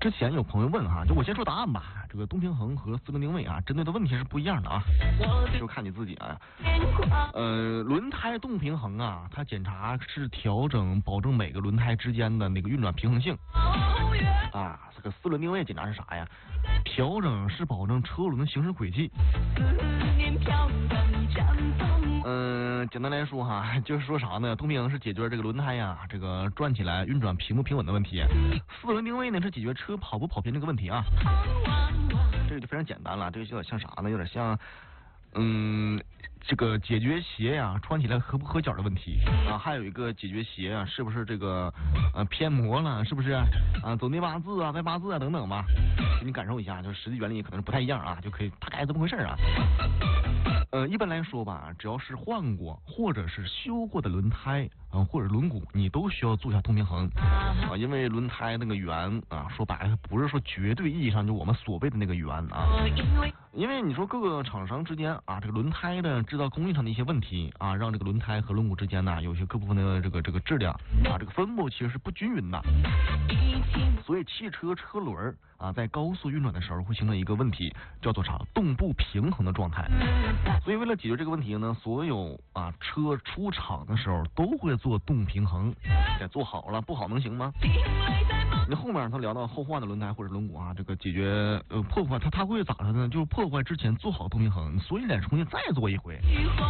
之前有朋友问哈，就我先说答案吧。这个动平衡和四轮定位啊，针对的问题是不一样的啊，就看你自己啊。轮胎动平衡啊，它检查是调整保证每个轮胎之间的那个运转平衡性啊。这个四轮定位检查是啥呀？调整是保证车轮的行驶轨迹。简单来说哈，就是说啥呢？动平衡是解决这个轮胎呀，这个转起来运转平不平稳的问题。四轮定位呢是解决车跑不跑偏这个问题啊。这个就非常简单了，这个有点像啥呢？有点像这个解决鞋呀穿起来合不合脚的问题啊，还有一个解决鞋啊是不是这个偏磨了，是不是啊走内八字啊外八字啊等等吧，你感受一下，就是实际原理可能是不太一样啊，就可以大概这么回事啊。一般来说吧，只要是换过或者是修过的轮胎或者轮毂，你都需要做一下动平衡啊，因为轮胎那个圆啊，说白了不是说绝对意义上就我们所谓的那个圆啊，因为你说各个厂商之间啊，这个轮胎的制造工艺上的一些问题啊，让这个轮胎和轮毂之间呢有些各部分的这个质量啊，这个分布其实是不均匀的，所以汽车车轮啊在高速运转的时候会形成一个问题，叫做啥动不平衡的状态。所以为了解决这个问题呢，所有车出厂的时候都会做动平衡，得做好了，不好能行吗？那后面他聊到后换的轮胎或者轮毂啊，这个解决破坏它会咋的呢？就是破坏之前做好动平衡，所以得重新再做一回。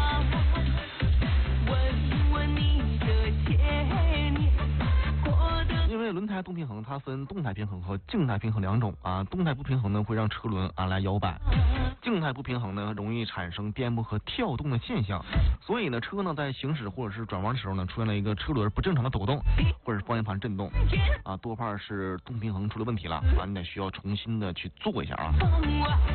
因为轮胎动平衡它分动态平衡和静态平衡两种啊，动态不平衡呢会让车轮来摇摆，静态不平衡呢容易产生颠簸和跳动的现象，所以呢车呢在行驶或者是转弯的时候呢出现了一个车轮不正常的抖动或者是方向盘震动啊，多半是动平衡出了问题了啊，你得需要重新的去做一下啊。